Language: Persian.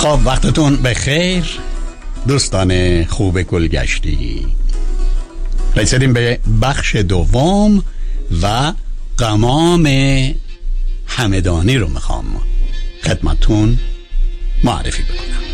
خب وقتتون بخیر دوستان خوب گلگشتی. رسیدیم به بخش دوم و قمام همدانی رو میخوام خدمتون معرفی بکنم.